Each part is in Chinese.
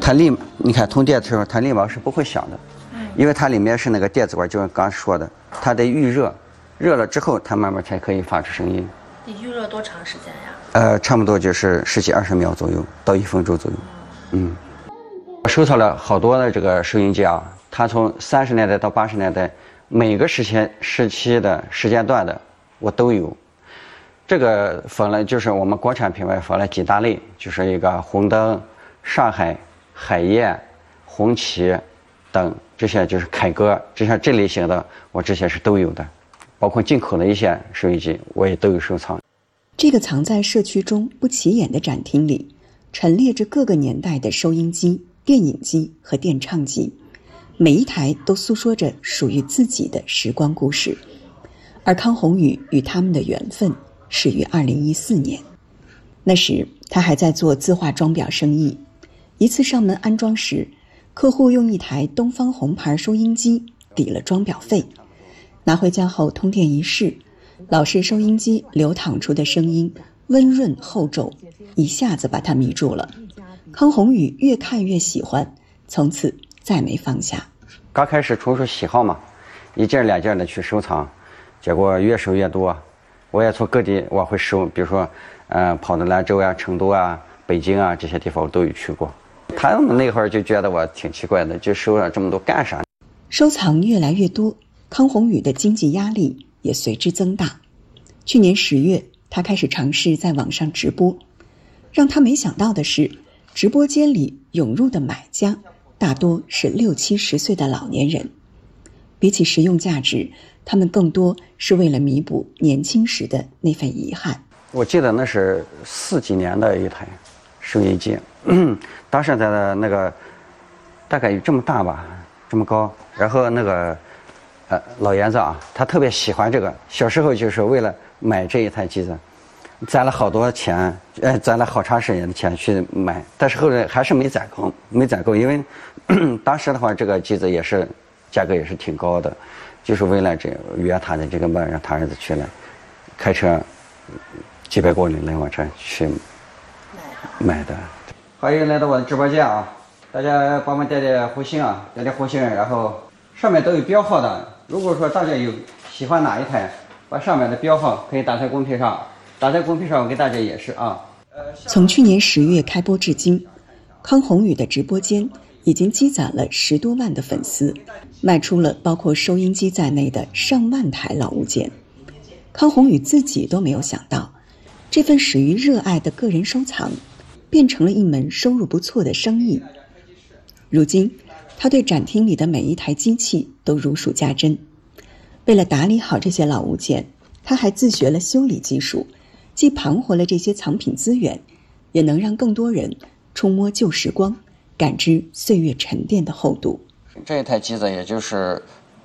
你看通电的时候，它立马是不会响的，因为它里面是那个电子管，就是刚说的，它得预热，热了之后它慢慢才可以发出声音。 得预热多长时间呀？ 差不多就是10几20秒左右到1分钟左右。我收藏了好多的这个收音机啊，它从30年代到80年代，每个时期的时间段的我都有。这个分了就是我们国产品牌分了几大类，就是一个红灯、上海、海燕、红旗等这些，就是凯歌这类型的，我这些是都有的，包括进口的一些收音机我也都有收藏。 这个藏在社区中不起眼的展厅里，陈列着各个年代的收音机、电影机和电唱机，每一台都诉说着属于自己的时光故事。而康宏宇与他们的缘分始于2014年，那时他还在做字画装裱生意。一次上门安装时，客户用一台东方红牌收音机抵了装裱费，拿回家后通电一试，老式收音机流淌出的声音温润厚重，一下子把他迷住了。康宏宇越看越喜欢，从此再没放下。 刚开始纯属喜好嘛，一件两件的去收藏，结果越收越多。我也从各地往回收，比如说跑到兰州啊、成都啊、北京啊这些地方我都有去过。他们那会儿就觉得我挺奇怪的，就收了这么多干啥？ 收藏越来越多，康宏宇的经济压力也随之增大。去年10月，他开始尝试在网上直播。让他没想到的是，直播间里涌入的买家大多是60、70岁的老年人。比起实用价值，他们更多是为了弥补年轻时的那份遗憾。 我记得那是40几年的一台收音机，当时在那个大概有这么大吧，这么高。然后那个老爷子啊，他特别喜欢这个，小时候就是为了买这一台机子，攒了好多钱，攒了好长时间的钱去买，但是后来还是没攒够，因为当时的话这个机子也是价格也是挺高的，就是为了这圆他的这个梦，让他儿子去了开车几百公里来往这去买的。欢迎来到我的直播间啊！大家帮忙点点红心啊，点点红心，然后上面都有标号的。如果说大家有喜欢哪一台，把上面的标号可以打在公屏上，我给大家演示啊。 从去年10月开播至今，康宏宇的直播间已经积攒了10多万的粉丝，卖出了包括收音机在内的上万台老物件。康宏宇自己都没有想到，这份始于热爱的个人收藏变成了一门收入不错的生意。如今他对展厅里的每一台机器都如数家珍。为了打理好这些老物件，他还自学了修理技术，既盘活了这些藏品资源，也能让更多人触摸旧时光，感知岁月沉淀的厚度。 这一台机子也就是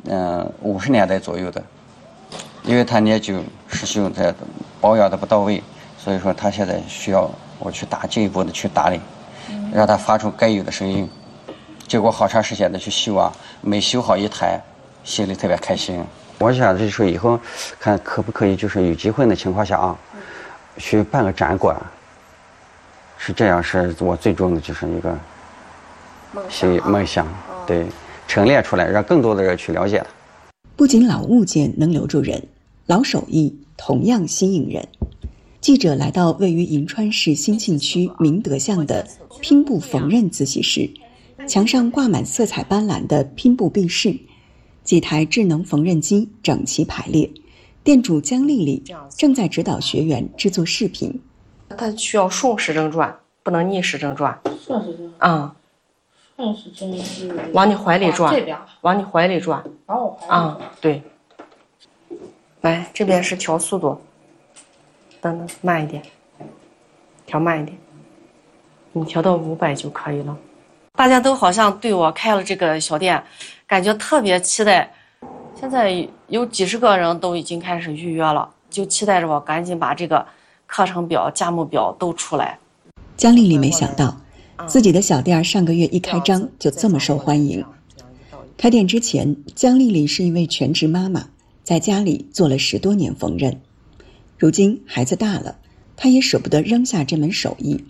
50年代左右的，因为它年久失修，它保养的不到位，所以说它现在需要我去进一步的去打理，让它发出该有的声音。结果好长时间的去修啊，每修好一台，心里特别开心。我想就是说以后看可不可以，就是有机会的情况下啊，去办个展馆。是这样，是我最终的就是一个梦想，对，陈列出来，让更多的人去了解它。 不仅老物件能留住人，老手艺同样吸引人。记者来到位于银川市兴庆区明德巷的拼布缝纫自习室，墙上挂满色彩斑斓的拼布壁饰，几台智能缝纫机整齐排列，店主姜丽丽正在指导学员制作饰品。 它需要顺时针转，不能逆时针转。 顺时针。顺时针是往你怀里转， 这边。 往你怀里转。 往我怀里转。 对。来，这边是调速度。等慢一点，调慢一点。你调到500就可以了。大家都好像对我开了这个小店，感觉特别期待。现在有几十个人都已经开始预约了，就期待着我赶紧把这个课程表、价目表都出来。 姜丽丽没想到，自己的小店上个月一开张就这么受欢迎。开店之前，姜丽丽是一位全职妈妈，在家里做了10多年缝纫。如今孩子大了，她也舍不得扔下这门手艺。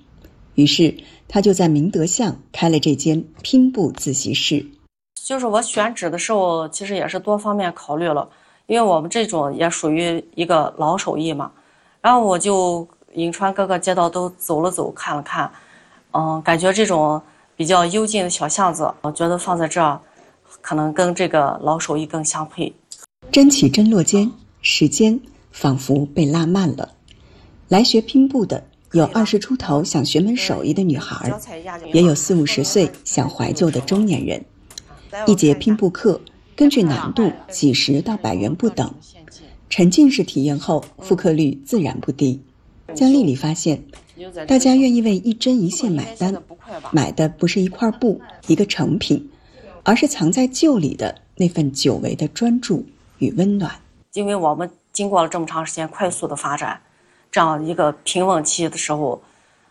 于是他就在明德巷开了这间拼布自习室。 就是我选址的时候，其实也是多方面考虑了，因为我们这种也属于一个老手艺嘛。然后我就银川各个街道都走了走，看了看，感觉这种比较幽静的小巷子，我觉得放在这儿，可能跟这个老手艺更相配。 针起针落间，时间仿佛被拉慢了。来学拼布的有20出头想学门手艺的女孩，也有40、50岁想怀旧的中年人。一节拼布课根据难度几十到100元不等，沉浸式体验后复课率自然不低。江丽丽发现，大家愿意为一针一线买单，买的不是一块布一个成品，而是藏在旧里的那份久违的专注与温暖。 因为我们经过了这么长时间快速的发展，这样一个平稳期的时候，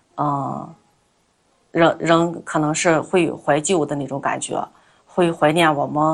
人可能是会怀旧的那种感觉，会怀念我们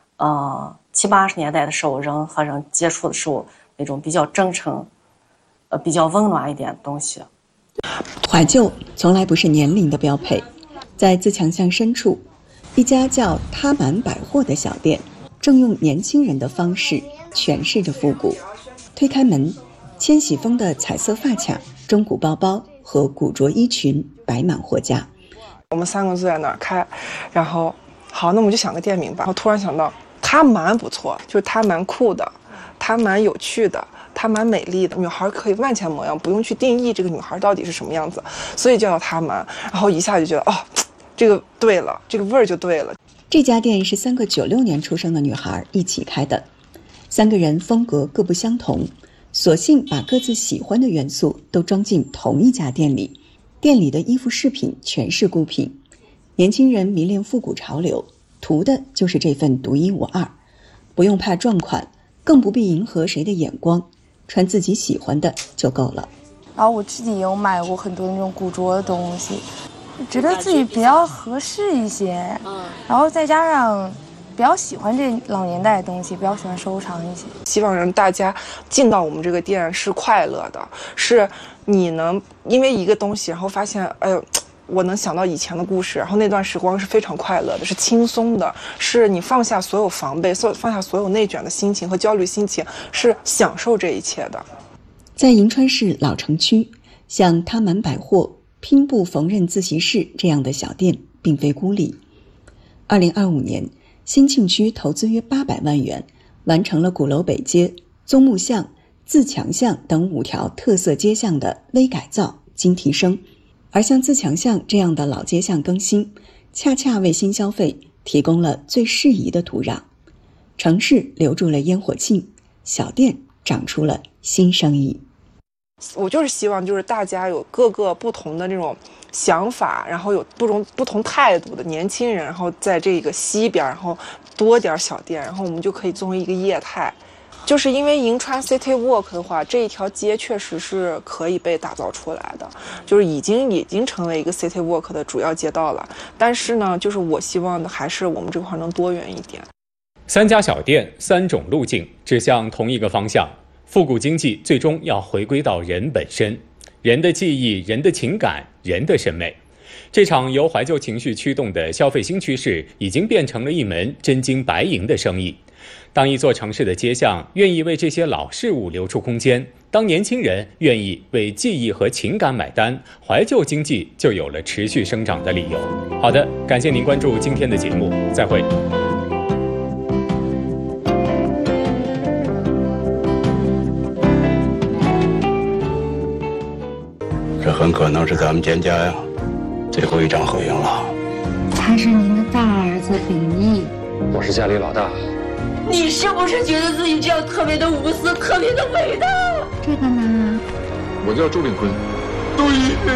70、80年代的时候，人和人接触的时候那种比较真诚，比较温暖一点的东西。 怀旧从来不是年龄的标配。在自强巷深处，一家叫他满百货的小店，正用年轻人的方式诠释着复古。推开门，千禧风的彩色发卡、中古包包和古着衣裙摆满货架。 我们3个坐在那儿开，然后好，那我们就想个店名吧。我突然想到，它蛮不错，就是它蛮酷的，它蛮有趣的，它蛮美丽的。女孩可以万千模样，不用去定义这个女孩到底是什么样子，所以叫它蛮。然后一下就觉得，这个对了，这个味儿就对了。 这家店是3个96年出生的女孩一起开的，3个人风格各不相同，索性把各自喜欢的元素都装进同一家店里。店里的衣服饰品全是孤品，年轻人迷恋复古潮流，图的就是这份独一无二，不用怕撞款，更不必迎合谁的眼光，穿自己喜欢的就够了。 然后我自己也有买过很多那种古着的东西，觉得自己比较合适一些，然后再加上比较喜欢这老年代的东西，比较喜欢收藏一些。 希望让大家进到我们这个店是快乐的，是你能因为一个东西，然后发现，哎呦，我能想到以前的故事，然后那段时光是非常快乐的，是轻松的，是你放下所有防备，放下所有内卷的心情和焦虑心情，是享受这一切的。 在银川市老城区，像他满百货、拼布缝纫自习室这样的小店并非孤立。2025年，新庆区投资约800万元，完成了鼓楼北街、宗木巷、自强巷等5条特色街巷的微改造、精提升。而像自强巷这样的老街巷更新，恰恰为新消费提供了最适宜的土壤。城市留住了烟火气，小店长出了新生意。 我就是希望就是大家有各个不同的这种想法，然后有不同态度的年轻人，然后在这个西边，然后多点小店，然后我们就可以作为一个业态。就是因为银川 City Walk 的话，这一条街确实是可以被打造出来的，就是已经成为一个 City Walk 的主要街道了。但是呢，就是我希望的还是我们这块能多元一点。 3家小店，3种路径，指向同一个方向。复古经济最终要回归到人本身，人的记忆、人的情感、人的审美。这场由怀旧情绪驱动的消费新趋势，已经变成了一门真金白银的生意。当一座城市的街巷愿意为这些老事物留出空间，当年轻人愿意为记忆和情感买单，怀旧经济就有了持续生长的理由。好的，感谢您关注今天的节目，再会。 这很可能是咱们蒹葭呀最后一张合影了。 他是您的大儿子秉义， 我是家里老大。 你是不是觉得自己这样特别的无私，特别的伟大？ 这个呢？ 我叫周炳坤。